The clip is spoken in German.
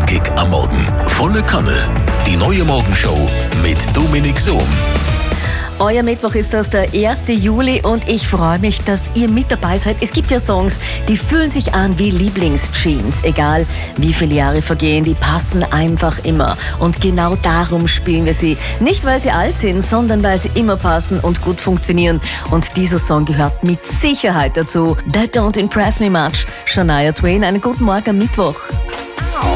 Knackig am Morgen. Volle Kanne. Die neue Morgenshow mit Dominik Sohm. Euer Mittwoch ist das, der 1. Juli, und ich freue mich, dass ihr mit dabei seid. Es gibt ja Songs, die fühlen sich an wie Lieblingsjeans. Egal wie viele Jahre vergehen, die passen einfach immer. Und genau darum spielen wir sie. Nicht, weil sie alt sind, sondern weil sie immer passen und gut funktionieren. Und dieser Song gehört mit Sicherheit dazu. That Don't Impress Me Much. Shania Twain, einen guten Morgen am Mittwoch.